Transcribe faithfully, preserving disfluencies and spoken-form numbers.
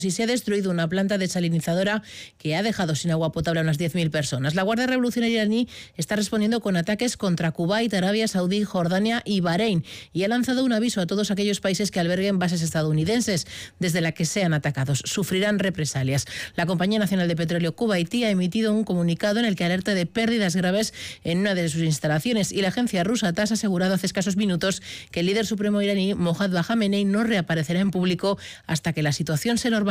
y se ha destruido una planta desalinizadora que ha dejado sin agua potable a unas diez mil personas. La Guardia Revolucionaria iraní está respondiendo con ataques contra Kuwait, Arabia Saudí, Jordania y Bahrein y ha lanzado un aviso a todos aquellos países que alberguen bases estadounidenses desde la que sean atacados. Sufrirán represalias. La Compañía Nacional de Petróleo Kuwaití ha emitido un comunicado en el que alerta de pérdidas graves en una de sus instalaciones y la agencia rusa TASS ha asegurado hace escasos minutos que el líder supremo iraní Mohammad Khamenei no reaparecerá en público hasta que la situación se normalice.